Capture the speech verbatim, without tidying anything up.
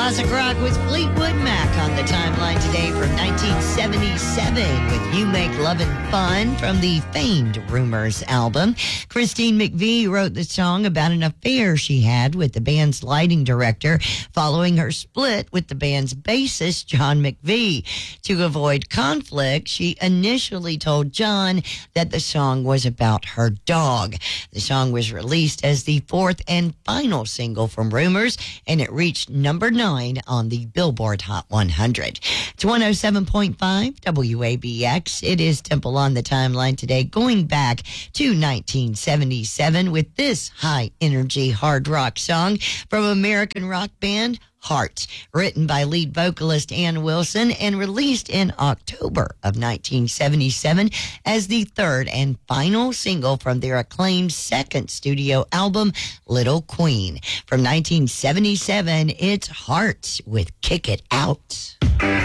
Classic rock with Fleetwood Mac on the timeline today from nineteen seventy-seven with You Make Lovin' Fun from the famed Rumors album. Christine McVie wrote the song about an affair she had with the band's lighting director following her split with the band's bassist, John McVie. To avoid conflict, she initially told John that the song was about her dog. The song was released as the fourth and final single from Rumors, and it reached number nine on the Billboard Hot one hundred. It's one oh seven point five W A B X. It is Temple on the timeline today, going back to nineteen seventy-seven with this high-energy hard rock song from American rock band Heart, written by lead vocalist Ann Wilson and released in October of nineteen seventy-seven as the third and final single from their acclaimed second studio album, Little Queen. From nineteen seventy-seven, it's Heart with Kick It Out.